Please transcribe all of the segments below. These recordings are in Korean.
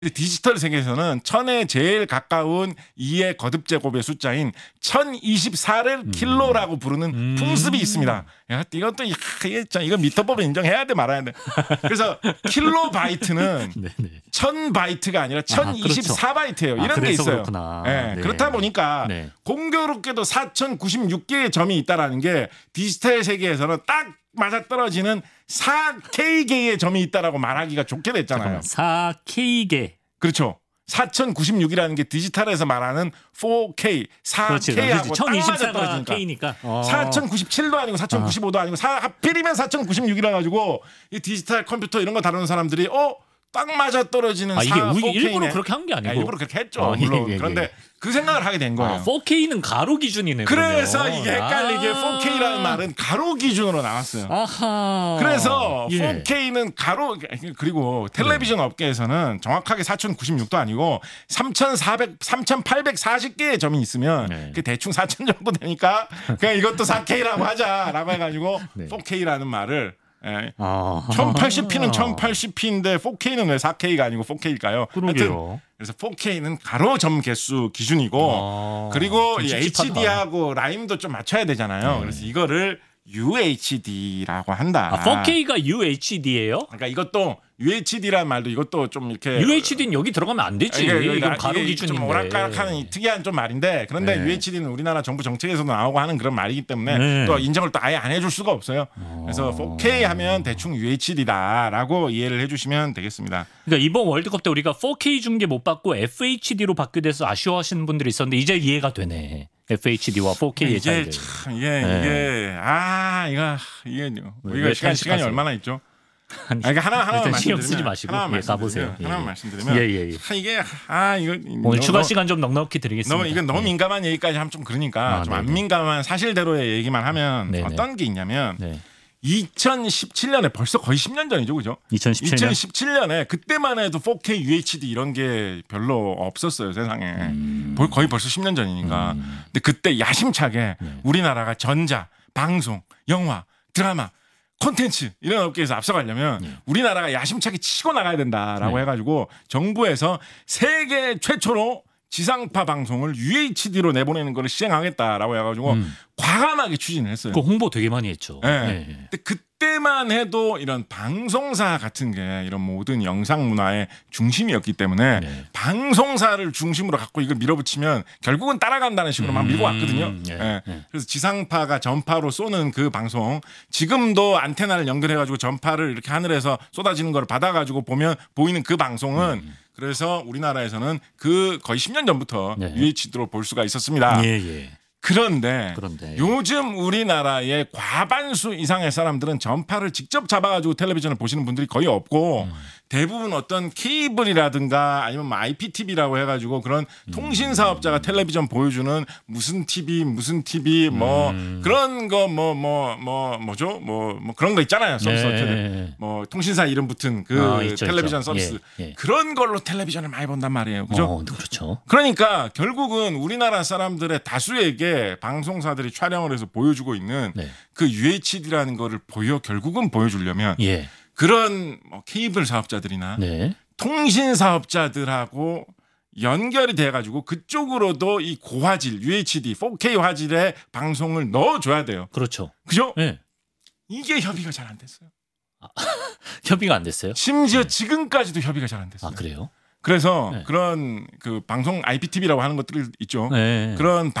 디지털 세계에서는 1000에 제일 가까운 2의 거듭제곱의 숫자인 1024를 킬로라고 부르는 풍습이 있습니다. 야, 이것도 이거 미터법을 인정해야 돼 말아야 돼. 그래서 킬로바이트는 1000바이트가 아니라 1024바이트예요. 이런 게 있어요. 네, 네. 그렇다 보니까 공교롭게도 4096개의 점이 있다라는 게 디지털 세계에서는 딱 맞아떨어지는 4K개의 점이 있다라고 말하기가 좋게 됐잖아요. 4K개. 그렇죠. 4096이라는 게 디지털에서 말하는 4K, 4K하고 딱 맞아떨어지니까. K니까. 4097도 아니고 4095도 아니고 하필이면 4096이라 가지고 이 디지털 컴퓨터 이런 거 다루는 사람들이 딱 맞아떨어지는 이게 4K네. 일부러 그렇게 한 게 아니고. 일부러 그렇게 했죠. 물론. 그런데 그 생각을 하게 된 거예요. 4K는 가로 기준이네. 그래서 이게 헷갈리게 4K라는 말은 가로 기준으로 나왔어요. 아하. 그래서 4K는 가로 그리고 텔레비전 업계에서는 정확하게 4096도 아니고 3840개의 점이 있으면 그 대충 4000 정도 되니까 그냥 이것도 4K라고 하자라고 해가지고 4K라는 말을 1080p는 1080p인데 4K는 왜 4K가 아니고 4K일까요? 그러게요. 그래서 4K는 가로 점 개수 기준이고 그리고 이 HD하고 라임도 좀 맞춰야 되잖아요. 그래서 이거를 UHD라고 한다. 4K가 UHD예요? 그러니까 이것도 UHD라는 말도 이것도 좀 이렇게 UHD는 여기 들어가면 안 되지. 이건 가로 기준인데. 좀 오락가락하는 특이한 좀 말인데 그런데 UHD는 우리나라 정부 정책에서도 나오고 하는 그런 말이기 때문에 또 인정을 또 아예 안 해줄 수가 없어요. 그래서 4K 하면 대충 UHD다라고 이해를 해주시면 되겠습니다. 그러니까 이번 월드컵 때 우리가 4K 중계 못 받고 FHD로 받게 돼서 아쉬워하시는 분들이 있었는데 이제 이해가 되네. FHD와 4K의 차이를. 이게 참 이거 시간이 얼마나 있죠? 하나만 신경 쓰지 마시고 가보세요. 하나만 말씀드리면 이게 오늘 추가 시간 좀 넉넉히 드리겠습니다. 이건 너무 민감한 얘기까지 하면 좀 그러니까 좀 안 민감한 사실대로의 얘기만 하면 어떤 게 있냐면 2017년에 벌써 거의 10년 전이죠, 그죠? 2017년에 그때만 해도 4K UHD 이런 게 별로 없었어요 세상에. 거의 벌써 10년 전이니까. 근데 그때 야심차게 우리나라가 전자, 방송, 영화, 드라마 콘텐츠 이런 업계에서 앞서가려면 우리나라가 야심차게 치고 나가야 된다라고 해가지고 정부에서 세계 최초로 지상파 방송을 UHD로 내보내는 걸 시행하겠다라고 해가지고 과감하게 추진을 했어요. 그 홍보 되게 많이 했죠. 근데 그때만 해도 이런 방송사 같은 게 이런 모든 영상 문화의 중심이었기 때문에 방송사를 중심으로 갖고 이걸 밀어붙이면 결국은 따라간다는 식으로 막 밀고 왔거든요. 그래서 지상파가 전파로 쏘는 그 방송 지금도 안테나를 연결해가지고 전파를 이렇게 하늘에서 쏟아지는 걸 받아가지고 보이는 그 방송은 그래서 우리나라에서는 그 거의 10년 전부터 UHD로 볼 수가 있었습니다. 그런데 요즘 우리나라의 과반수 이상의 사람들은 전파를 직접 잡아가지고 텔레비전을 보시는 분들이 거의 없고 대부분 어떤 케이블이라든가 아니면 뭐 IPTV라고 해가지고 그런 통신 사업자가 텔레비전 보여주는 무슨 TV 뭐 그런 거 뭐죠 뭐 그런 거 있잖아요. 서비스 뭐 통신사 이름 붙은 그 텔레비전 서비스 그런 걸로 텔레비전을 많이 본단 말이에요. 그죠? 그렇죠. 그러니까 결국은 우리나라 사람들의 다수에게 방송사들이 촬영을 해서 보여주고 있는 그 UHD라는 거를 결국은 보여주려면 그런 케이블 사업자들이나 통신 사업자들하고 연결이 돼가지고 그쪽으로도 이 고화질 UHD 4K 화질의 방송을 넣어줘야 돼요. 그렇죠. 그죠? 이게 협의가 잘 안 됐어요. 협의가 안 됐어요? 심지어 지금까지도 협의가 잘 안 됐어요. 그래요? 그래서 그런 그 방송 IPTV라고 하는 것들이 있죠. 그런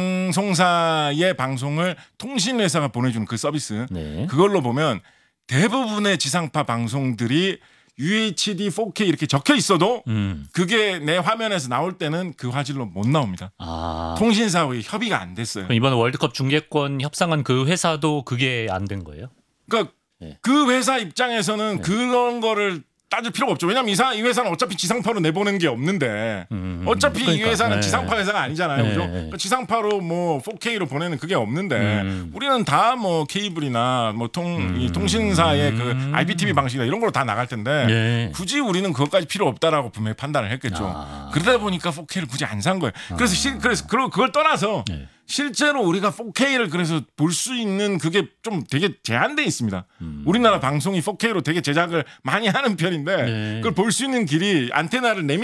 방송사의 방송을 통신회사가 보내주는 그 서비스 그걸로 보면 대부분의 지상파 방송들이 UHD 4K 이렇게 적혀 있어도 그게 내 화면에서 나올 때는 그 화질로 못 나옵니다. 통신사의 협의가 안 됐어요. 이번 월드컵 중계권 협상한 그 회사도 그게 안 된 거예요? 그러니까 그 회사 입장에서는 그런 거를 따질 필요가 없죠. 왜냐하면 이 회사는 어차피 지상파로 내보낸 게 없는데 어차피 이 회사는 지상파 회사가 아니잖아요. 그죠? 그러니까 지상파로 뭐 4K로 보내는 그게 없는데 우리는 다 뭐 케이블이나 뭐 이 통신사의 그 IPTV 방식이나 이런 걸로 다 나갈 텐데 굳이 우리는 그것까지 필요 없다라고 분명히 판단을 했겠죠. 그러다 보니까 4K를 굳이 안 산 거예요. 그래서 그걸 떠나서 실제로 우리가 4K를 그래서 볼 수 있는 그게 좀 되게 제한돼 있습니다. 우리나라 방송이 4K로 되게 제작을 많이 하는 편인데 네. 그걸 볼 수 있는 길이 안테나를